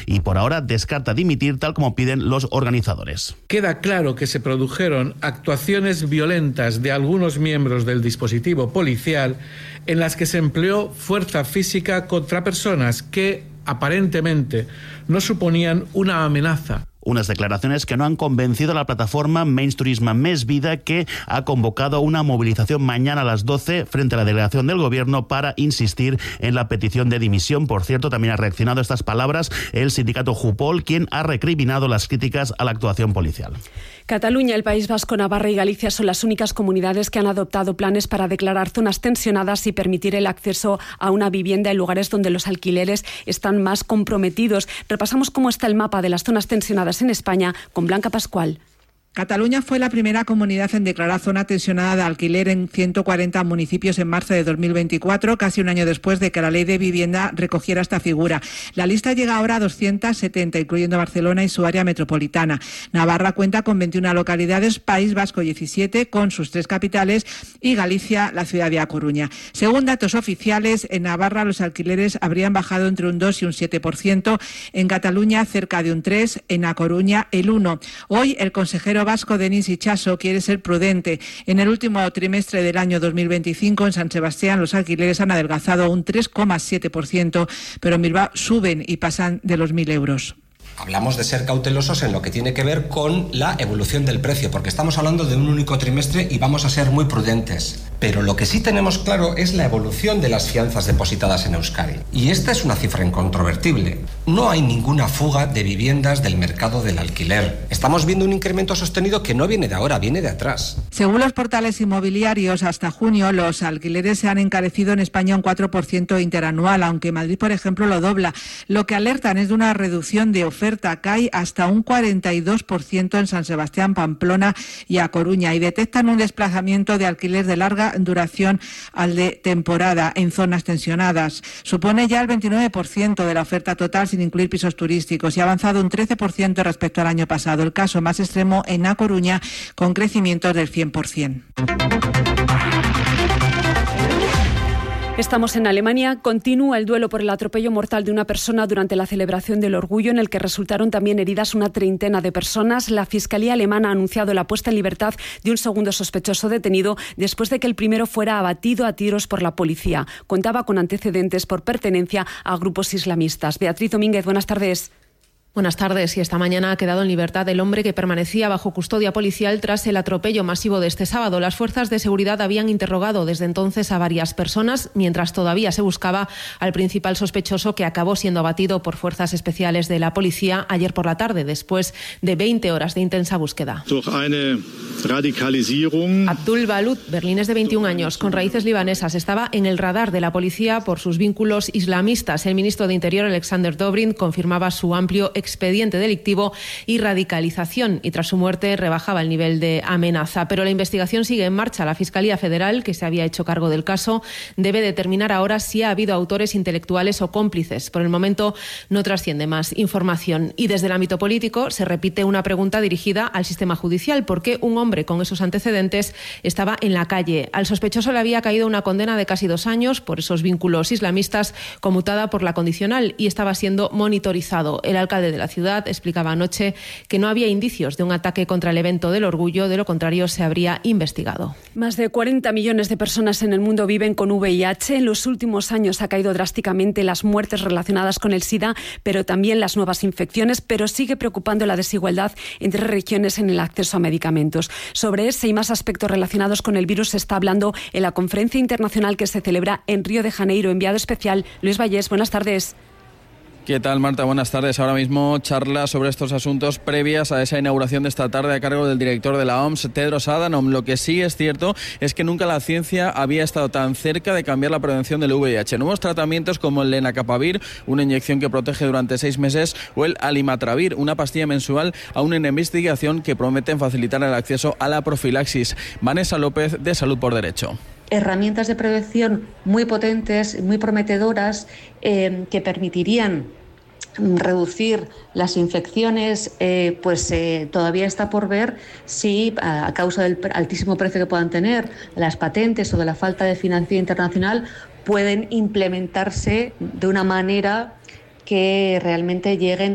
y por ahora descarta dimitir tal como piden los organizadores. Queda claro que se produjeron actuaciones violentas de algunos miembros del dispositivo policial en las que se empleó fuerza física contra personas que aparentemente no suponían una amenaza. Unas declaraciones que no han convencido a la plataforma Menys Turisme Més Vida, que ha convocado una movilización mañana a las 12 frente a la delegación del Gobierno para insistir en la petición de dimisión. Por cierto, también ha reaccionado a estas palabras el sindicato Jupol, quien ha recriminado las críticas a la actuación policial. Cataluña, el País Vasco, Navarra y Galicia son las únicas comunidades que han adoptado planes para declarar zonas tensionadas y permitir el acceso a una vivienda en lugares donde los alquileres están más comprometidos. Repasamos cómo está el mapa de las zonas tensionadas en España con Blanca Pascual. Cataluña fue la primera comunidad en declarar zona tensionada de alquiler en 140 municipios en marzo de 2024, casi un año después de que la Ley de Vivienda recogiera esta figura. La lista llega ahora a 270, incluyendo Barcelona y su área metropolitana. Navarra cuenta con 21 localidades, País Vasco 17, con sus 3 capitales, y Galicia, la ciudad de A Coruña. Según datos oficiales, en Navarra los alquileres habrían bajado entre un 2 y un 7%, en Cataluña cerca de un 3%, en A Coruña el 1%. Hoy el consejero vasco Denis Itxaso quiere ser prudente. En el último trimestre del año 2025 en San Sebastián los alquileres han adelgazado un 3,7%, pero en Bilbao suben y pasan de los 1.000 euros. Hablamos de ser cautelosos en lo que tiene que ver con la evolución del precio, porque estamos hablando de un único trimestre y vamos a ser muy prudentes. Pero lo que sí tenemos claro es la evolución de las fianzas depositadas en Euskadi. Y esta es una cifra incontrovertible. No hay ninguna fuga de viviendas del mercado del alquiler. Estamos viendo un incremento sostenido que no viene de ahora, viene de atrás. Según los portales inmobiliarios, hasta junio los alquileres se han encarecido en España un 4% interanual, aunque Madrid, por ejemplo, lo dobla. Lo que alertan es de una reducción de oferta. Cae hasta un 42% en San Sebastián, Pamplona y A Coruña, y detectan un desplazamiento de alquiler de larga duración al de temporada en zonas tensionadas. Supone ya el 29% de la oferta total sin incluir pisos turísticos y ha avanzado un 13% respecto al año pasado. El caso más extremo en A Coruña, con crecimientos del 100%. Estamos en Alemania. Continúa el duelo por el atropello mortal de una persona durante la celebración del Orgullo, en el que resultaron también heridas una treintena de personas. La Fiscalía alemana ha anunciado la puesta en libertad de un segundo sospechoso detenido después de que el primero fuera abatido a tiros por la policía. Contaba con antecedentes por pertenencia a grupos islamistas. Beatriz Domínguez, buenas tardes. Buenas tardes. Y esta mañana ha quedado en libertad el hombre que permanecía bajo custodia policial tras el atropello masivo de este sábado. Las fuerzas de seguridad habían interrogado desde entonces a varias personas, mientras todavía se buscaba al principal sospechoso, que acabó siendo abatido por fuerzas especiales de la policía ayer por la tarde, después de 20 horas de intensa búsqueda. Abdul Balut, berlinés de 21 años, con raíces libanesas, estaba en el radar de la policía por sus vínculos islamistas. El ministro de Interior, Alexander Dobrindt, confirmaba su amplio expediente delictivo y radicalización, y tras su muerte rebajaba el nivel de amenaza. Pero la investigación sigue en marcha. La Fiscalía Federal, que se había hecho cargo del caso, debe determinar ahora si ha habido autores intelectuales o cómplices. Por el momento no trasciende más información. Y desde el ámbito político se repite una pregunta dirigida al sistema judicial: ¿por qué un hombre con esos antecedentes estaba en la calle? Al sospechoso le había caído una condena de casi 2 años por esos vínculos islamistas, conmutada por la condicional, y estaba siendo monitorizado. El alcalde de la ciudad explicaba anoche que no había indicios de un ataque contra el evento del Orgullo, de lo contrario se habría investigado. Más de 40 millones de personas en el mundo viven con VIH. En los últimos años ha caído drásticamente las muertes relacionadas con el SIDA, pero también las nuevas infecciones, pero sigue preocupando la desigualdad entre regiones en el acceso a medicamentos. Sobre ese y más aspectos relacionados con el virus se está hablando en la conferencia internacional que se celebra en Río de Janeiro. Enviado especial Luis Vallés, buenas tardes. ¿Qué tal, Marta? Buenas tardes. Ahora mismo charla sobre estos asuntos previas a esa inauguración de esta tarde a cargo del director de la OMS, Tedros Adhanom. Lo que sí es cierto es que nunca la ciencia había estado tan cerca de cambiar la prevención del VIH. Nuevos tratamientos como el lenacapavir, una inyección que protege durante 6 meses, o el alimatravir, una pastilla mensual, aún en investigación, que prometen facilitar el acceso a la profilaxis. Vanessa López, de Salud por Derecho. Herramientas de prevención muy potentes, muy prometedoras, que permitirían reducir las infecciones, todavía está por ver si, a causa del altísimo precio que puedan tener, las patentes o de la falta de financiación internacional, pueden implementarse de una manera que realmente lleguen